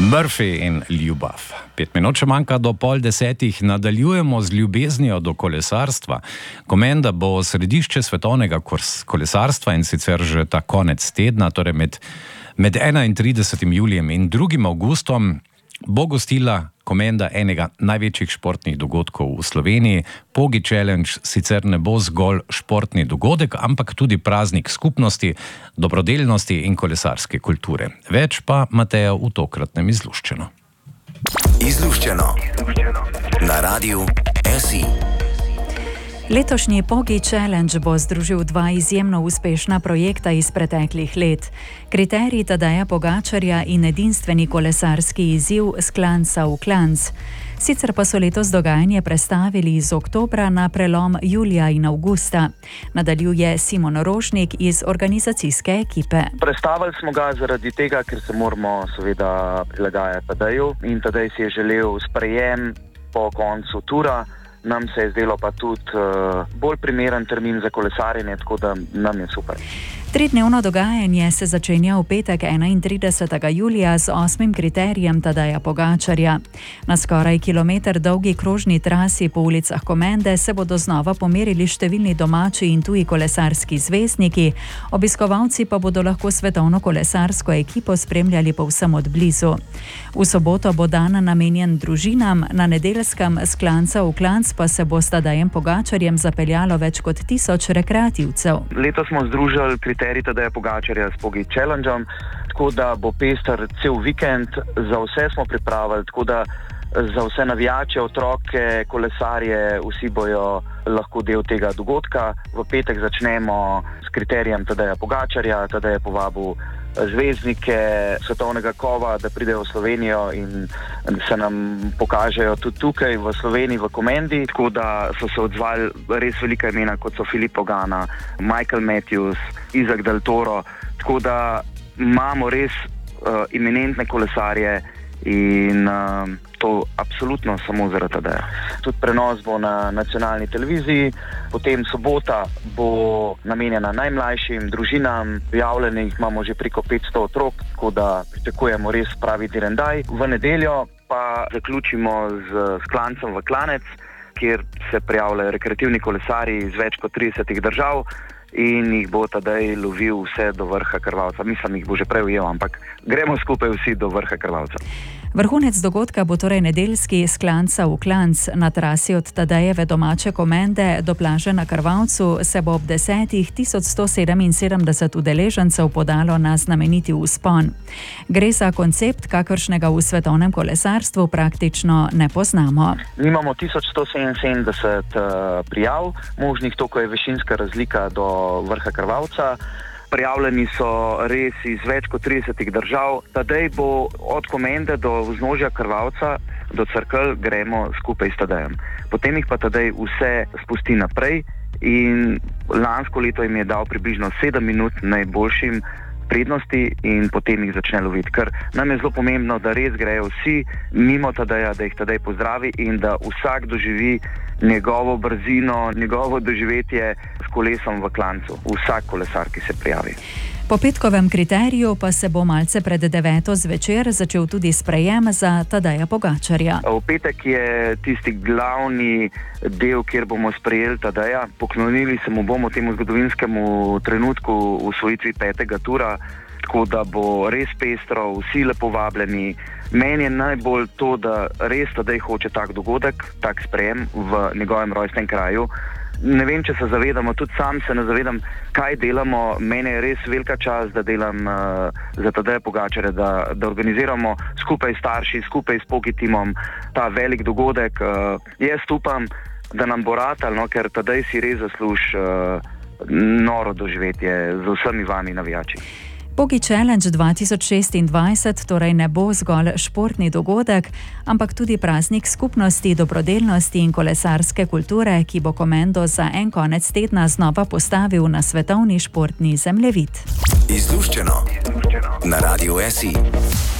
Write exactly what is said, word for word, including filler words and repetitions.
Murphy in ljubav. Pet minut še manjka do pol desetih, nadaljujemo z ljubeznijo do kolesarstva. Komenda bo središče svetovnega kolesarstva in sicer že ta konec tedna, torej med, med enaintridesetim julijem in drugim avgustom, bo gostila Komenda enega največjih športnih dogodkov v Sloveniji. Pogi Challenge sicer ne bo zgolj športni dogodek, ampak tudi praznik skupnosti, dobrodelnosti in kolesarske kulture. Več pa Mateja v tokratnem Izluščeno. Izluščeno na Radiu S I. Letošnji Pogi Challenge bo združil dva izjemno uspešna projekta iz preteklih let. Kriterij Tadeja Pogačarja in edinstveni kolesarski izziv s klanca v klanc. Sicer pa so letos dogajanje prestavili iz oktobra na prelom julija in avgusta. Nadaljuje Simon Rožnik iz organizacijske ekipe. Prestavili smo ga zaradi tega, ker se moramo seveda prilagajati Tadeju in Tadej si je želel sprejem po koncu tura. Nam se je zdelo pa tudi uh, bolj primeren termin za kolesarjenje, tako da nam je super. Tridnevno dogajanje se začenja v petek enaintridesetega julija z osmim kriterijem Tadeja Pogačarja. Na skoraj kilometer dolgi krožni trasi po ulicah Komende se bodo znova pomerili številni domači in tuji kolesarski zvezdniki, obiskovalci pa bodo lahko svetovno kolesarsko ekipo spremljali povsem od blizu. V soboto bo dan namenjen družinam, na nedeljskem s klanca v klanc pa se bo s Tadejem Pogačarjem zapeljalo več kot tisoč rekreativcev. Letos smo združili kriterij Tadeja Pogačarja s Pogi Challengeom, tako da bo pester cel vikend, za vse smo pripravili, tako da za vse navijače, otroke, kolesarje, vsi bojo lahko del tega dogodka. V petek začnemo s kriterijem Tadeja Pogačarja. Tadej je povabil zvezdnike svetovnega kova, da pridejo v Slovenijo in se nam pokažejo tudi tukaj v Sloveniji, v Komendi. Tako da so se odzvali res velika imena, kot so Filippo Ganna, Michael Matthews, Isaac Del Toro. Tako da imamo res uh, eminentne kolesarje in uh, to absolutno samo zaradi Tadeja. Tudi prenos bo na nacionalni televiziji, potem sobota bo namenjena najmlajšim družinam, prijavljenih imamo že preko petsto otrok, tako da pričakujemo res pravi direndaj. V nedeljo pa zaključimo z, z klancem v klanec, kjer se prijavljajo rekreativni kolesarji iz več kot tridesetih držav in jih bo Tadej lovil vse do vrha krvavca. Mislim, jih bo že prej ujel, ampak gremo skupaj vsi do vrha krvavca. Vrhunec dogodka bo torej nedeljski s klanca v klanc. Na trasi od Tadejeve domače Komende do plaže na Krvavcu se bo ob desetih tisoč sto sedeminsedemdeset udeležencev podalo na znameniti vzpon. Gre za koncept, kakršnega v svetovnem kolesarstvu praktično ne poznamo. Imamo tisoč sto sedeminsedemdeset uh, prijav, možnih toliko je višinska razlika do vrha Krvavca. Prijavljeni so res iz več kot tridesetih držav. Tadej bo od Komende do vznožja Krvavca, do Cerkelj, gremo skupaj s Tadejem. Potem jih pa Tadej vse spusti naprej in lansko leto jim je dal približno sedem minut najboljšim prednosti in potem jih začne loviti. Ker nam je zelo pomembno, da res grejo vsi mimo Tadeja, da jih Tadej pozdravi in da vsak doživi njegovo brzino, njegovo doživetje s kolesom v klancu. Vsak kolesar, ki se prijavi. Po petkovem kriteriju pa se bo malce pred deveto zvečer začel tudi sprejem za Tadeja Pogačarja. V petek je tisti glavni del, kjer bomo sprejeli Tadeja. Poklonili se mu bomo temu zgodovinskemu trenutku v osvojitvi petega tura, tako da bo res pestro, vsi lepo vabljeni. Meni je najbolj to, da res Tadej hoče tak dogodek, tak sprejem v njegovem rojstnem kraju. Ne vem, če se zavedamo, tudi sam se ne zavedam, kaj delamo. Mene je res velika čast, da delam uh, za Tadeja Pogačarja, da, da organiziramo skupaj s starši, skupaj s Pogi timom ta velik dogodek. Uh, jaz upam, da nam bo ratal, no, ker Tadej si res zasluži uh, noro doživetje z vsemi vami navijači. Pogi Challenge dva tisoč šestindvajset torej ne bo zgolj športni dogodek, ampak tudi praznik skupnosti, dobrodelnosti in kolesarske kulture, ki bo Komendo za en konec tedna znova postavil na svetovni športni zemljevid. Izluščeno na Radiu S I.